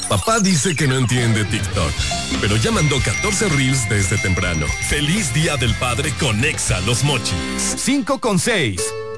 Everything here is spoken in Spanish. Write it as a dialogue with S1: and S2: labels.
S1: Papá dice que no entiende TikTok, pero ya mandó 14 reels desde temprano. Feliz Día del Padre con Exa Los Mochis.
S2: 5 con 6.